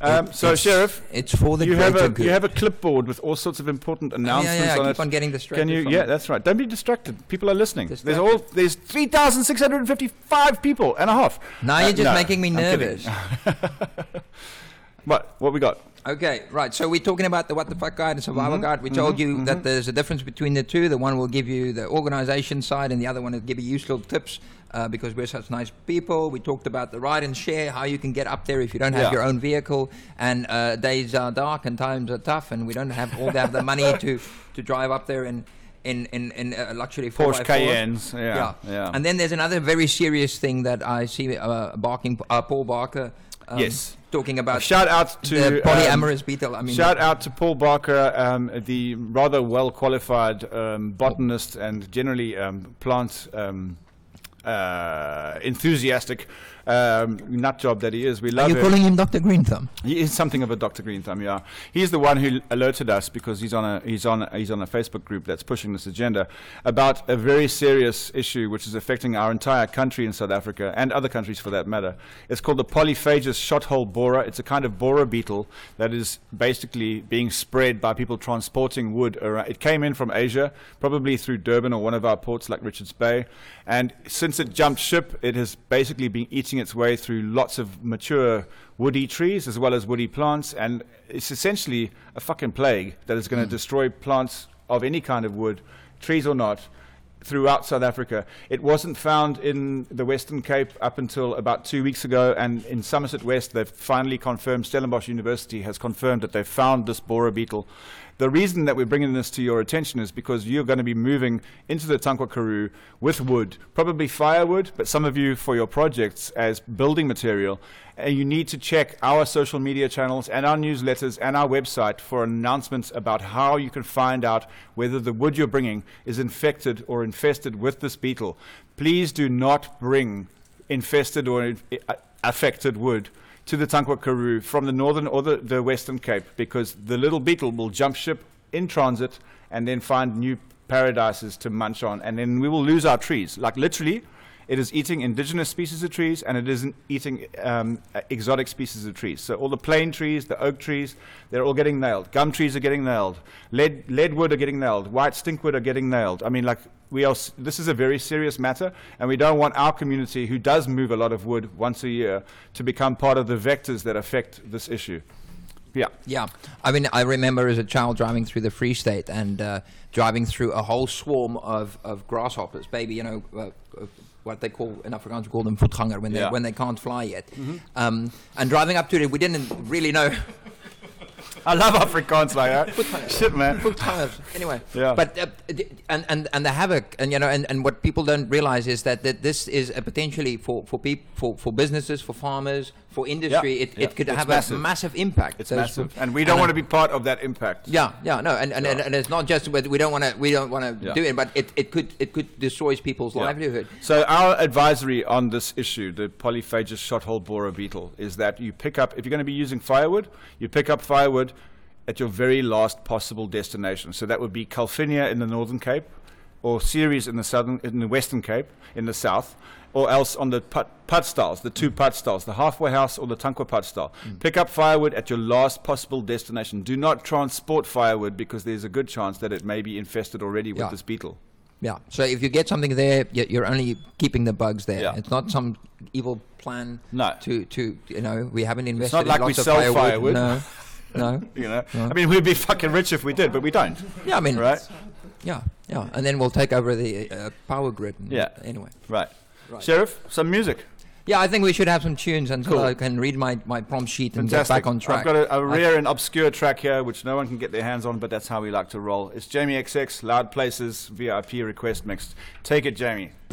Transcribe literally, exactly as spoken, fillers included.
Um, so, it's, Sheriff, it's for the you have a good. you have a clipboard with all sorts of important announcements yeah, yeah, I on keep it. on getting distracted. Can you? From Yeah, it. that's right. Don't be distracted. People are listening. Distracted. There's all there's three thousand six hundred fifty-five people and a half. Now Uh, you're just no, making me I'm nervous. What? What we got? Okay, right. So we're talking about the What the Fuck Guide and Survival Mhm, Guide. We told mhm, you mhm. that there's a difference between the two. The one will give you the organization side, and the other one will give you useful tips uh, because we're such nice people. We talked about the ride and share, how you can get up there if you don't have Yeah. your own vehicle, and uh, days are dark and times are tough, and we don't have all have the money to, to drive up there in in in, in uh, luxury four Porsche by four. Cayennes. Yeah, Yeah. yeah. And then there's another very serious thing that I see uh, barking, uh, Paul Barker. Um, Yes. Talking about Shout out to the polyamorous um, beetle. I mean, shout out to Paul Barker, um, the rather well qualified um, botanist and generally um, plant um, uh, enthusiastic um, nut job that he is. We are love you him. calling him Doctor Green Thumb? He is something of a Doctor Green Thumb, yeah. He's the one who alerted us because he's on a he's on a, he's on a Facebook group that's pushing this agenda about a very serious issue which is affecting our entire country in South Africa and other countries for that matter. It's called the Polyphagus shothole borer. It's a kind of borer beetle that is basically being spread by people transporting wood around. It came in from Asia, probably through Durban or one of our ports like Richards Bay, and since it jumped ship, it has basically been eating its way through lots of mature woody trees as well as woody plants, and it's essentially a fucking plague that is going to mm. destroy plants of any kind of wood, trees or not, throughout South Africa. It wasn't found in the Western Cape up until about two weeks ago, and in Somerset West they've finally confirmed, Stellenbosch University has confirmed that they've found this borer beetle. The reason that we're bringing this to your attention is because you're going to be moving into the Tankwa Karoo with wood, probably firewood, but some of you for your projects as building material. And you need to check our social media channels and our newsletters and our website for announcements about how you can find out whether the wood you're bringing is infected or infested with this beetle. Please do not bring infested or in, uh, affected wood to the Tankwa Karoo from the northern or the, the western Cape, because the little beetle will jump ship in transit and then find new paradises to munch on, and then we will lose our trees. Like literally, it is eating indigenous species of trees, and it isn't eating um, exotic species of trees. So all the plane trees, the oak trees, they're all getting nailed. Gum trees are getting nailed. Lead, leadwood are getting nailed. White stinkwood are getting nailed. I mean, like, we are, this is a very serious matter, and we don't want our community, who does move a lot of wood once a year, to become part of the vectors that affect this issue. Yeah. Yeah. I mean, I remember as a child driving through the Free State and uh, driving through a whole swarm of, of grasshoppers, baby, you know, uh, uh, what they call, in Afrikaans, we call them voetganger, when, Yeah. they, when they can't fly yet. Mm-hmm. Um, and driving up to it, we didn't really know. I love Afrikaans like that. Shit, man. Voetgangers. Anyway. Yeah. But, uh, d- and, and, and the havoc, and, you know, and, and what people don't realize is that, that this is a potentially for, for people, for, for businesses, for farmers, for industry, Yeah. it, Yeah. it could It's have massive. a massive impact. It's Those massive, f- and we don't and, want uh, to be part of that impact. Yeah, yeah, no, and and, Yeah. and, and it's not just but we don't want to we don't want to Yeah. do it, but it, it could it could destroy people's Yeah. livelihood. So our advisory on this issue, the Polyphagus shothole borer beetle, is that you pick up, if you're going to be using firewood, you pick up firewood at your very last possible destination. So that would be Calvinia in the Northern Cape, or Ceres in the southern, in the Western Cape, in the south, or else on the put, putstals, the two putstals, the halfway house or the Tankwa putstal. Mm. Pick up firewood at your last possible destination. Do not transport firewood, because there's a good chance that it may be infested already with Yeah. this beetle. Yeah. So if you get something there, y- you're only keeping the bugs there. Yeah. It's not some evil plan. No. To to you know we haven't invested. not in like we lots of sell firewood. firewood. No. No. You know, No. I mean, we'd be fucking rich if we did, but we don't. Yeah. I mean. Right? Yeah. Yeah. And then we'll take over the uh, power grid. and Yeah. Anyway. Right. Right. Sheriff, some music. Yeah, I think we should have some tunes until Cool. I can read my, my prompt sheet and Fantastic. get back on track. I've got a, a rare and obscure track here, which no one can get their hands on, but that's how we like to roll. It's Jamie X X, Loud Places, V I P request mixed. Take it, Jamie.